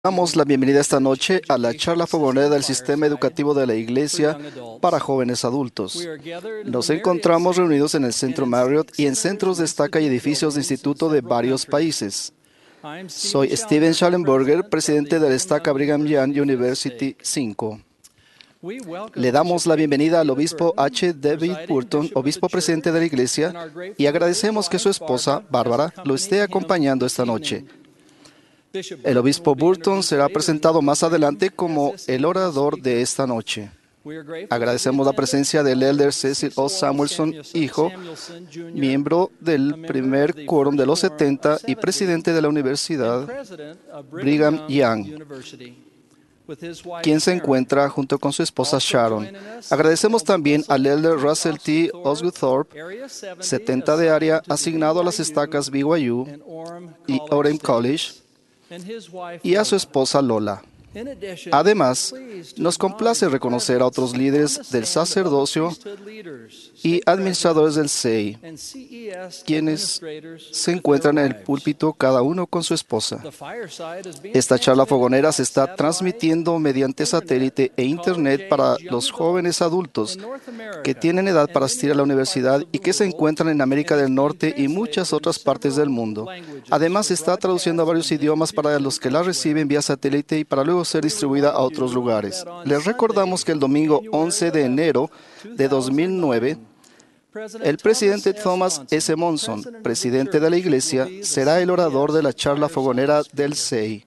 Damos la bienvenida esta noche a la charla fogonera del Sistema Educativo de la Iglesia para jóvenes adultos. Nos encontramos reunidos en el Centro Marriott y en centros de estaca y edificios de instituto de varios países. Soy Steven Schallenberger, presidente de la estaca Brigham Young University 5. Le damos la bienvenida al obispo H. David Burton, obispo presidente de la Iglesia, y agradecemos que su esposa, Bárbara, lo esté acompañando esta noche. El obispo Burton será presentado más adelante como el orador de esta noche. Agradecemos la presencia del elder Cecil O. Samuelson, hijo, miembro del primer quórum de los 70 y presidente de la Universidad Brigham Young, quien se encuentra junto con su esposa Sharon. Agradecemos también al elder Russell T. Osgood-Thorpe, 70 de área, asignado a las estacas BYU y Orem College, y a su esposa Lola. Además, nos complace reconocer a otros líderes del sacerdocio y administradores del CEI, quienes se encuentran en el púlpito cada uno con su esposa. Esta charla fogonera se está transmitiendo mediante satélite e internet para los jóvenes adultos que tienen edad para asistir a la universidad y que se encuentran en América del Norte y muchas otras partes del mundo. Además, se está traduciendo a varios idiomas para los que la reciben vía satélite y para luego ser distribuida a otros lugares. Les recordamos que el domingo 11 de enero de 2009, el presidente Thomas S. Monson, presidente de la Iglesia, será el orador de la charla fogonera del CEI.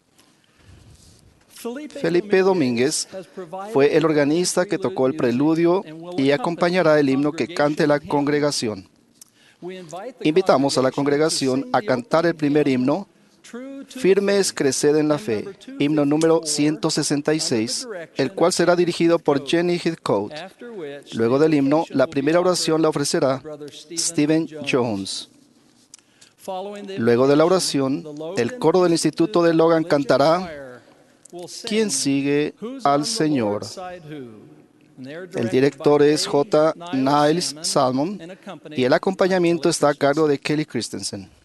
Felipe Domínguez fue el organista que tocó el preludio y acompañará el himno que cante la congregación. Invitamos a la congregación a cantar el primer himno, Firmes creced en la fe, himno número 166, el cual será dirigido por Jenny Heathcote. Luego del himno, la primera oración la ofrecerá Stephen Jones. Luego de la oración, el coro del Instituto de Logan cantará ¿Quién sigue al Señor? El director es J. Niles Salmon y el acompañamiento está a cargo de Kelly Christensen.